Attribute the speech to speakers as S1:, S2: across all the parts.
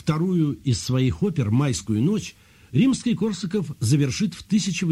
S1: Вторую из своих опер «Майскую ночь» Римский-Корсаков завершит в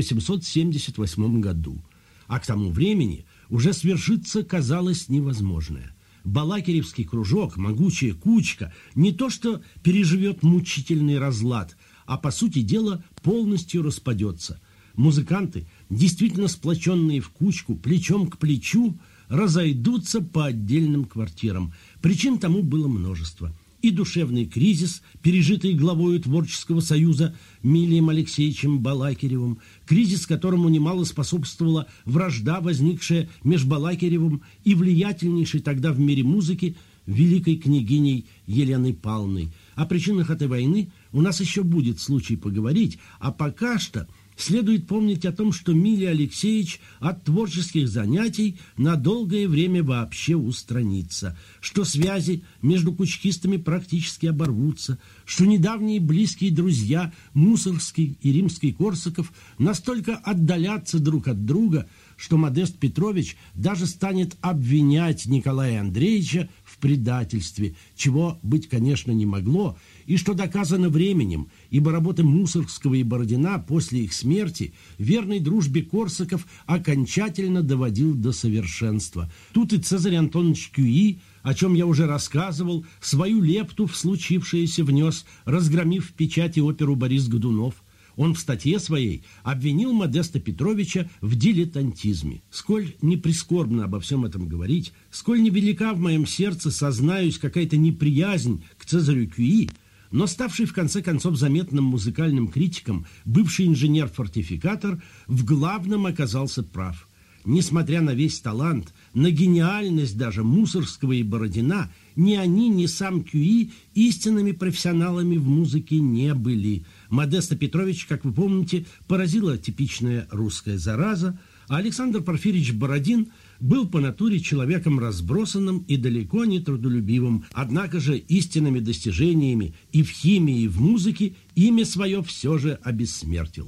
S1: 1878 году. А к тому времени уже свершиться казалось невозможное. Балакиревский кружок, могучая кучка, не то что переживет мучительный разлад, а, по сути дела, полностью распадется. Музыканты, действительно сплоченные в кучку, плечом к плечу, разойдутся по отдельным квартирам. Причин тому было множество. И душевный кризис, пережитый главою Творческого союза Милием Алексеевичем Балакиревым, кризис, которому немало способствовала вражда, возникшая между Балакиревым и влиятельнейшей тогда в мире музыки великой княгиней Еленой Павловной. О причинах этой войны у нас еще будет случай поговорить, а пока что следует помнить о том, что Милий Алексеевич от творческих занятий на долгое время вообще устранится, что связи между кучкистами практически оборвутся, что недавние близкие друзья Мусоргский и Римский-Корсаков настолько отдалятся друг от друга, что Модест Петрович даже станет обвинять Николая Андреевича в предательстве, чего быть, конечно, не могло, и что доказано временем, ибо работы Мусоргского и Бородина после их смерти верной дружбе Корсаков окончательно доводил до совершенства. Тут и Цезарь Антонович Кюи, о чем я уже рассказывал, свою лепту в случившееся внес, разгромив в печати оперу «Борис Годунов». Он в статье своей обвинил Модеста Петровича в дилетантизме. Сколь не прискорбно обо всем этом говорить, сколь невелика в моем сердце, сознаюсь, какая-то неприязнь к Цезарю Кюи, но ставший в конце концов заметным музыкальным критиком, бывший инженер-фортификатор в главном оказался прав. Несмотря на весь талант, на гениальность даже Мусоргского и Бородина, ни они, ни сам Кюи истинными профессионалами в музыке не были. Модеста Петрович, как вы помните, поразила типичная русская зараза, а Александр Порфирьевич Бородин был по натуре человеком разбросанным и далеко не трудолюбивым, однако же истинными достижениями и в химии, и в музыке имя свое все же обессмертил.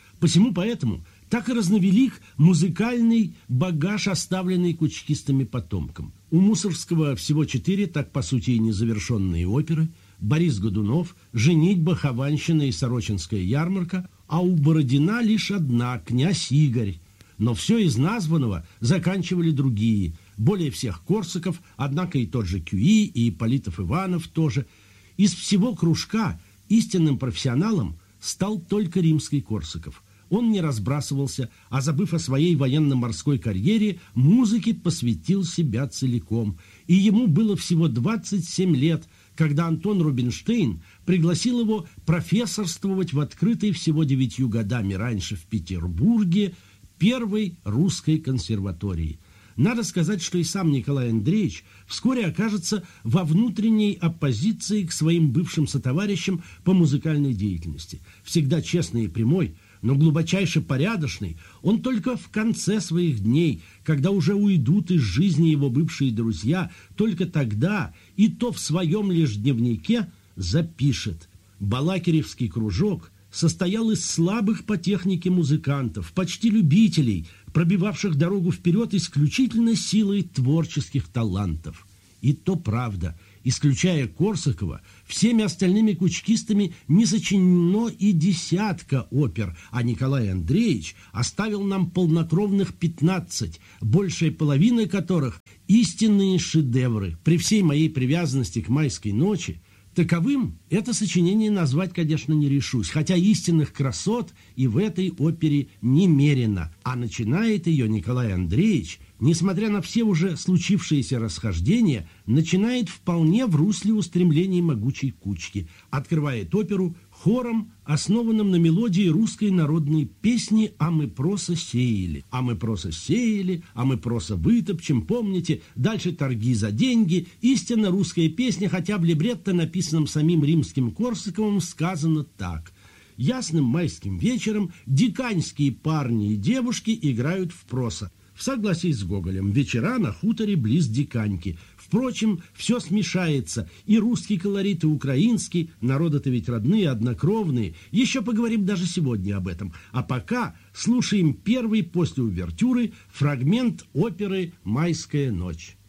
S1: Поэтому так и разновелик музыкальный багаж, оставленный кучкистами потомкам. У Мусоргского всего 4, так по сути и незавершенные оперы: «Борис Годунов», «Женитьба», «Хованщина» и «Сорочинская ярмарка», а у Бородина лишь одна «Князь Игорь». Но все из названного заканчивали другие, более всех Корсаков, однако и тот же Кюи, и Ипполитов Иванов тоже. Из всего кружка истинным профессионалом стал только Римский-Корсаков. Он не разбрасывался, а, забыв о своей военно-морской карьере, музыке посвятил себя целиком. И ему было всего 27 лет, когда Антон Рубинштейн пригласил его профессорствовать в открытой всего 9 годами раньше в Петербурге первой русской консерватории. Надо сказать, что и сам Николай Андреевич вскоре окажется во внутренней оппозиции к своим бывшим сотоварищам по музыкальной деятельности. Всегда честный и прямой, но глубочайше порядочный, он только в конце своих дней, когда уже уйдут из жизни его бывшие друзья, только тогда, и то в своем лишь дневнике, запишет: «Балакиревский кружок состоял из слабых по технике музыкантов, почти любителей, пробивавших дорогу вперед исключительно силой творческих талантов». И то правда. Исключая Корсакова, всеми остальными кучкистами не сочинено и десятка опер, а Николай Андреевич оставил нам полнокровных 15, большая половина которых истинные шедевры. При всей моей привязанности к «Майской ночи» таковым это сочинение назвать, конечно, не решусь, хотя истинных красот и в этой опере немерено. А начинает ее Николай Андреевич, несмотря на все уже случившиеся расхождения, начинает вполне в русле устремлений могучей кучки. Открывает оперу хором, основанным на мелодии русской народной песни «А мы проса сеяли». «А мы проса сеяли», «А мы проса вытопчем», помните? Дальше «Торги за деньги». Истинно русская песня, хотя в либретто, написанном самим Римским-Корсаковым, сказано так: «Ясным майским вечером диканьские парни и девушки играют в проса. В согласии с Гоголем, вечера на хуторе близ Диканьки. Впрочем, все смешается, и русский колорит, и украинский, народы-то ведь родные, однокровные. Еще поговорим даже сегодня об этом. А пока слушаем первый после увертюры фрагмент оперы «Майская ночь».